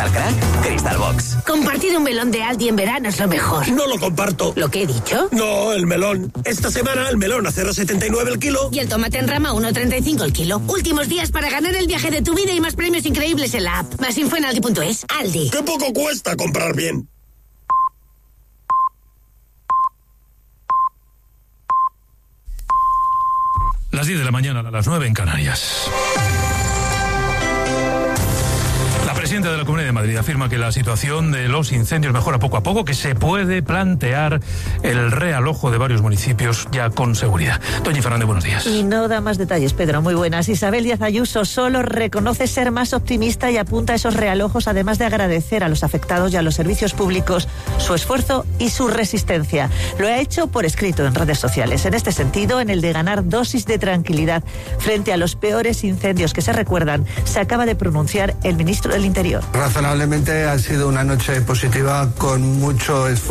al crack? Cristalbox. Compartir un melón de Aldi en verano es lo mejor. No lo comparto. ¿Lo que he dicho? No, el melón. Esta semana el melón a 0,79 el kilo. Y el tomate en rama 1,35 el kilo. Últimos días para ganar el viaje de tu vida y más premios increíbles en la app. Más info en aldi.es. Aldi. ¡Qué poco cuesta comprar bien! Las 10 de la mañana, a las 9 en Canarias. La presidenta de la Comunidad de Madrid afirma que la situación de los incendios mejora poco a poco, que se puede plantear el realojo de varios municipios ya con seguridad. Doña Fernández, buenos días. Y no da más detalles, Pedro, muy buenas. Isabel Díaz Ayuso solo reconoce ser más optimista y apunta a esos realojos, además de agradecer a los afectados y a los servicios públicos su esfuerzo y su resistencia. Lo ha hecho por escrito en redes sociales. En este sentido, en el de ganar dosis de tranquilidad frente a los peores incendios que se recuerdan, se acaba de pronunciar el ministro del Interior. Razonablemente ha sido una noche positiva con mucho esfuerzo